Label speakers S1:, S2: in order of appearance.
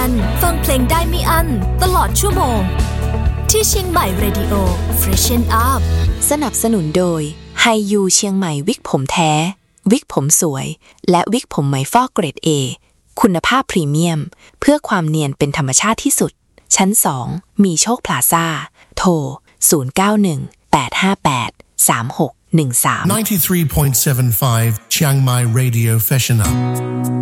S1: วันฟังเพลงได้ไม่อั้นตลอดชั่วโมงที่เชียงใหม่ Radio Freshen Up
S2: สนับสนุนโดยไฮยูเชียงใหม่วิกผมแท้วิกผมสวยและวิกผมไหมฟอกเกรด A คุณภาพพรีเมียมเพื่อความเนียนเป็นธรรมชาติที่สุดชั้น2มีโชคพลาซ่าโทร0918583613
S3: 93.75 Chiang Mai Radio Freshen Up